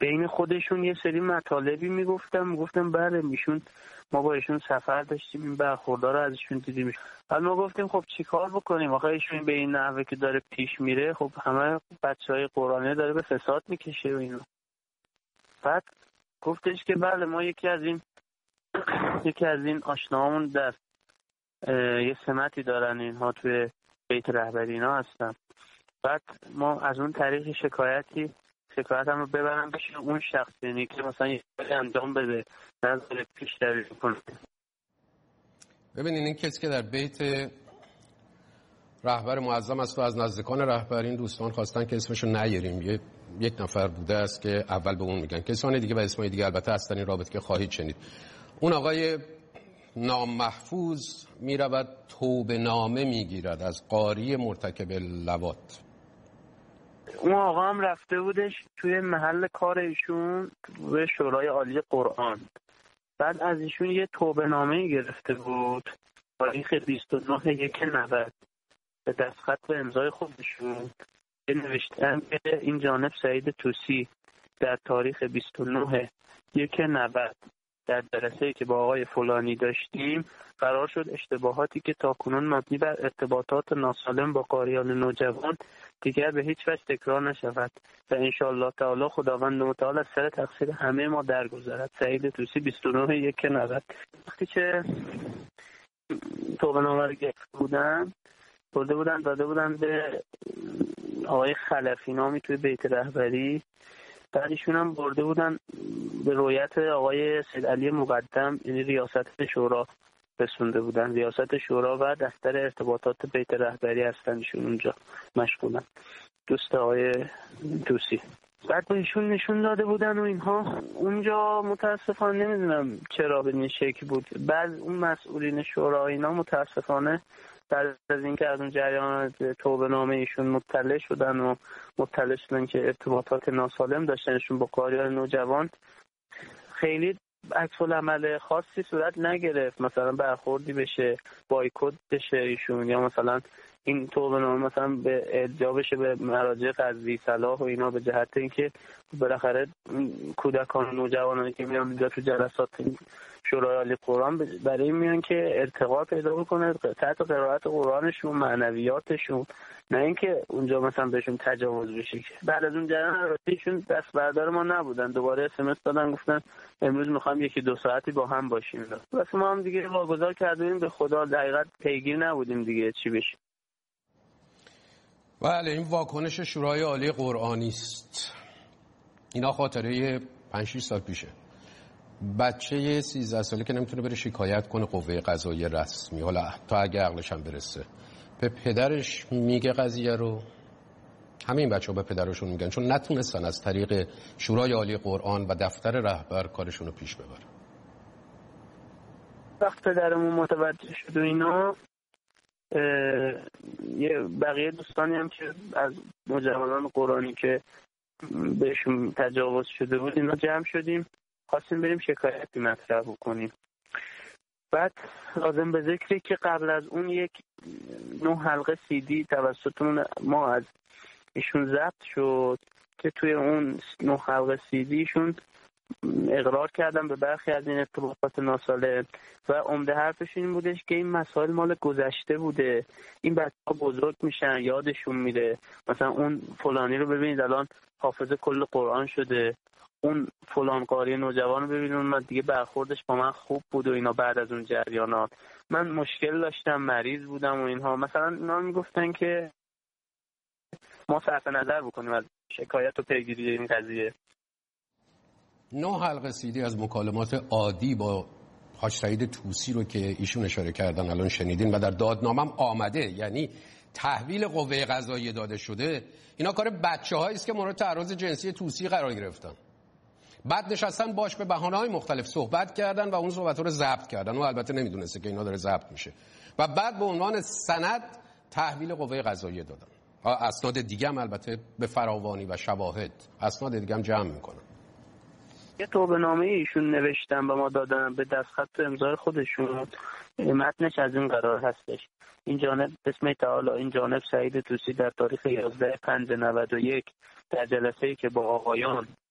بین خودشون یه سری مطالبی میگفتم بله میشون، ما با ایشون سفر داشتیم، این برخوردها رو ازشون دیدیم. بعد ما گفتیم خب چیکار بکنیم آخه ایشون به این نحوه که داره پیش میره خب همه بچهای قرآنی داره به فساد میکشه و اینا. بعد گفتش که بله ما یکی از این آشناهامون در یه سمتی دارن اینها توی بیت رهبری اینا هستن. بعد ما از اون طریق شکایتم رو ببرم بشه اون شخص، یعنی که مثلا یه انجام بده نظر پیش روی کنه. ببینین این کسی که در بیت رهبر معظم است و از نزدیکان رهبر این دوستان خواستن که اسمشو نیاریم، یک نفر بوده است که اول به اون میگن، کسان دیگه و اسمای دیگه البته هستن این رابطه که خواهید شنید. اون آقای نامحفوظ میرود توبه نامه میگیرد از قاری مرتکب لواط. اون آقا هم رفته بودش توی محل کار ایشون به شورای عالی قرآن، بعد از ایشون یه توبه نامه گرفته بود تاریخ 29/1/90 به دستخط و امضای خودشون نوشتن که این جانب سعید طوسی در تاریخ 29/1/90 در جلسه‌ای که با آقای فلانی داشتیم قرار شد اشتباهاتی که تاکنون مبنی بر ارتباطات ناسالم با قاریان نوجوان دیگر به هیچ وجه تکرار نشود و انشاءالله تعالی خداوند متعال از سر تقصیر همه ما درگذرد. سعید طوسی 29/1/90. وقتی که توبه نامه رو گرفته بودن داده بودن به آقای خلفی نامی توی بیت رهبری، بعدشون هم برده بودن به رویت آقای سید علی مقدم، یعنی ریاست شورا رسونده بودن. ریاست شورا و دفتر ارتباطات بیت رهبری هستنشون اونجا مشغولن، دوست آقای طوسی. بعد به ایشون نشون داده بودن و اینها. اونجا متاسفانه نمیدونم چرا به این شکل بود، بعض اون مسئولین شورا اینا متاسفانه بعد از اینکه از اون جریان توبه نامه ایشون مطلع شدن که ارتباطات ناسالم داشتنشون با قاریان نوجوان، خیلی عکس العمل خاصی صورت نگرفت، مثلا برخوردی بشه، بایکوت بشه ایشون، یا مثلا این توبه نامه مثلا به ارجاع بشه به مراجع قضایی صلاح و اینا، به جهت اینکه بالاخره کودکان و نوجوانانی که میان اینجا تو جلسات شورای عالی قرآن برای میان که ارتقا پیدا بکنه تحت قرائت قرآنشون، معنویاتشون، نه اینکه اونجا مثلا بهشون تجاوز بشه. بعد از اون جریان ایشون دست بردار ما نبودن، دوباره SMS دادن گفتن امروز میخوام 1-2 ساعتی با هم باشیم. واسه ما هم دیگه واگذار کردیم به خدا، دقیقاً پیگیر نبودیم دیگه چی بشه. بله این واکنش شورای عالی قرآنی است. اینا خاطره 5-6 سال پیشه. بچه 13 ساله که نمیتونه بره شکایت کنه قوه قضاییه رسمی، حالا تا اگه عقلش هم برسه، به پدرش میگه قضیه رو. همین بچه‌ها به پدرشون میگن چون نتونستن از طریق شورای عالی قرآن و دفتر رهبر کارشون رو پیش ببرن. وقت پدرمون متوجه شد و اینا، یه بقیه دوستانی هم که از نوجوانان قرآنی که بهشون تجاوز شده بود اینا جمع شدیم، خواستیم بریم شکایتی مطرح بکنیم. بعد لازم به ذکری که قبل از اون 9 حلقه CD توسط ما از ایشون ضبط شد که توی اون 9 حلقه CDشون اقرار کردم به برخی از این ارتباطات ناسالم و عمده حرفشون این بودش که این مسائل مال گذشته بوده، این بچه‌ها بزرگ میشن یادشون میره، مثلا اون فلانی رو ببینید الان حافظ کل قرآن شده، اون فلان قاری نوجوان رو ببینید من دیگه برخوردش با من خوب بود و اینا. بعد از اون جریانات من مشکل داشتم، مریض بودم و اینها، مثلا اینا میگفتن که ما صرف نظر بکنیم از شکایت و پیگیری این قضیه. 9 حلقه CD از مکالمات عادی با حاج سعید طوسی رو که ایشون اشاره کردن الان شنیدین و در دادنامم آمده، یعنی تحویل قوه قضاییه داده شده. اینا کار بچه‌هایی است که مورد تعرض جنسی طوسی قرار گرفتن، بعد نشستن باش به بهانه‌های مختلف صحبت کردن و اون صحبت‌ها رو ضبط کردن و البته نمیدونسته که اینا داره ضبط میشه و بعد به عنوان سند تحویل قوه قضاییه دادن. اسناد دیگه هم البته به فراوانی و شواهد اسناد دیگه هم جمع میکنن. یه توبه نامه ایشون نوشتن به ما دادن به دستخط و امضای خودشون، متنش از این قرار هستش: این جانب بسم تعالی، این جانب سعید طوسی در تاریخ 11/5/91 در جلسه‌ای که با آقایان